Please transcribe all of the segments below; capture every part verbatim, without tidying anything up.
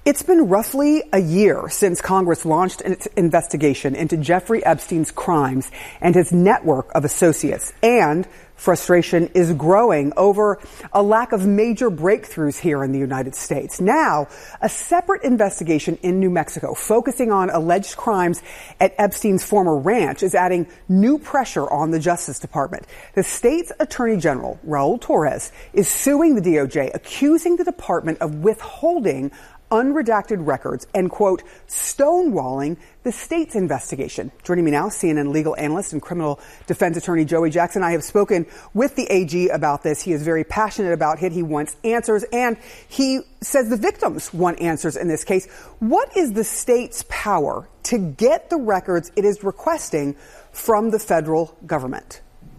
It's been roughly a year since Congress launched its investigation into Jeffrey Epstein's crimes and his network of associates. And frustration is growing over a lack of major breakthroughs here in the United States. Now, a separate investigation in New Mexico focusing on alleged crimes at Epstein's former ranch is adding new pressure on the Justice Department. The state's Attorney General, Raul Torres, is suing the D O J, accusing the department of withholding unredacted records and, quote, stonewalling the state's investigation. Joining me now, C N N legal analyst and criminal defense attorney Joey Jackson. I have spoken with the A G about this. He is very passionate about it. He wants answers, and he says the victims want answers in this case. What is the state's power to get the records it is requesting from the federal government?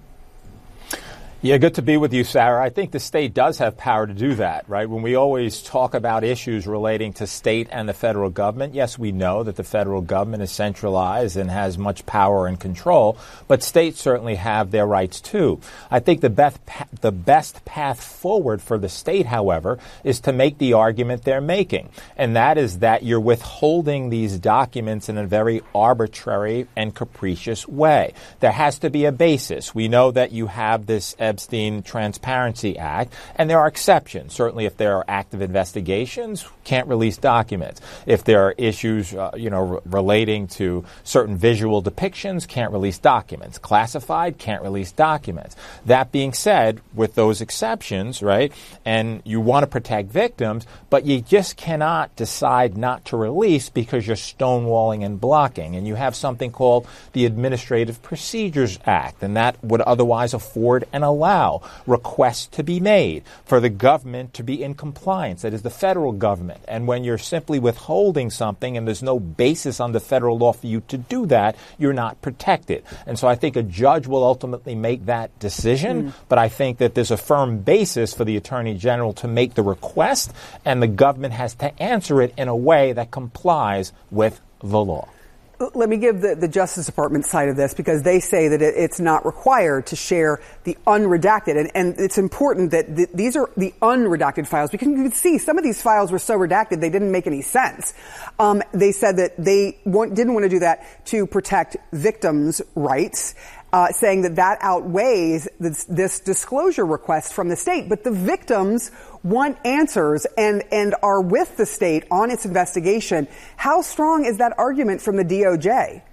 Yeah, good to be with you, Sarah. I think the state does have power to do that, right? When we always talk about issues relating to state and the federal government, yes, we know that the federal government is centralized and has much power and control, but states certainly have their rights too. I think the best, the best path forward for the state, however, is to make the argument they're making, and that is that you're withholding these documents in a very arbitrary and capricious way. There has to be a basis. We know that you have this Epstein Transparency Act, and there are exceptions. Certainly, if there are active investigations, can't release documents. If there are issues, uh, you know, r- relating to certain visual depictions, can't release documents. Classified, can't release documents. That being said, with those exceptions, right, and you want to protect victims, but you just cannot decide not to release because you're stonewalling and blocking. And you have something called the Administrative Procedures Act, and that would otherwise afford and allow requests to be made for the government to be in compliance, that is the federal government. And when you're simply withholding something and there's no basis under federal law for you to do that, you're not protected. And so I think a judge will ultimately make that decision, mm. but I think that there's a firm basis for the Attorney General to make the request, and the government has to answer it in a way that complies with the law. Let me give the, the Justice Department side of this, because they say that it, it's not required to share the unredacted. And, and it's important that th- these are the unredacted files. Because you can see some of these files were so redacted they didn't make any sense. Um, they said that they want, didn't want to do that to protect victims' rights. Uh, saying that that outweighs this, this disclosure request from the state. But the victims want answers and, and are with the state on its investigation. How strong is that argument from the D O J?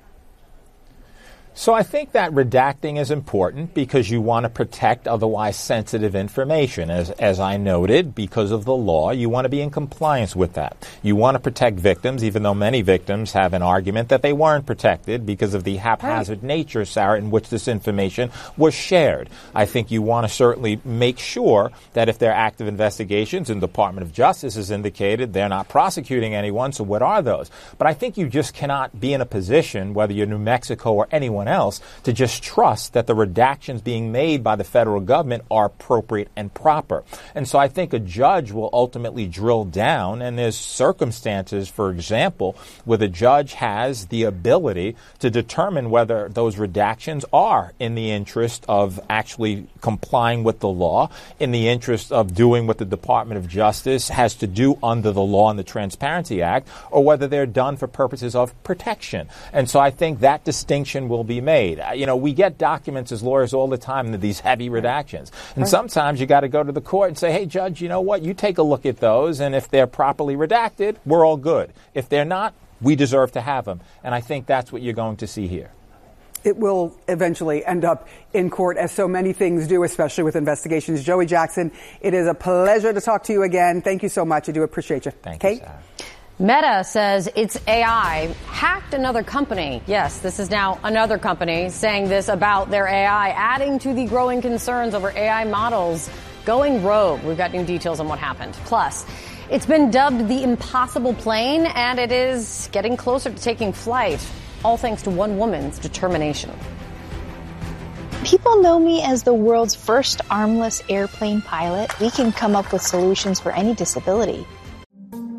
So I think that redacting is important because you want to protect otherwise sensitive information. As as I noted, because of the law, you want to be in compliance with that. You want to protect victims, even though many victims have an argument that they weren't protected because of the haphazard right. nature, Sarah, in which this information was shared. I think you want to certainly make sure that if there are active investigations, and the Department of Justice has indicated they're not prosecuting anyone, so what are those? But I think you just cannot be in a position, whether you're New Mexico or anyone else, to just trust that the redactions being made by the federal government are appropriate and proper. And so I think a judge will ultimately drill down, and there's circumstances, for example, where the judge has the ability to determine whether those redactions are in the interest of actually complying with the law, in the interest of doing what the Department of Justice has to do under the law and the Transparency Act, or whether they're done for purposes of protection. And so I think that distinction will be made. You know, we get documents as lawyers all the time, these heavy redactions. And sometimes you got to go to the court and say, hey, judge, you know what? You take a look at those, and if they're properly redacted, we're all good. If they're not, we deserve to have them. And I think that's what you're going to see here. It will eventually end up in court, as so many things do, especially with investigations. Joey Jackson, it is a pleasure to talk to you again. Thank you so much. I do appreciate you. Thank Kate? you, Sarah. Meta says its A I hacked another company. Yes, this is now another company saying this about their A I, adding to the growing concerns over A I models going rogue. We've got new details on what happened. Plus, it's been dubbed the impossible plane, and it is getting closer to taking flight, all thanks to one woman's determination. People know me as the world's first armless airplane pilot. We can come up with solutions for any disability.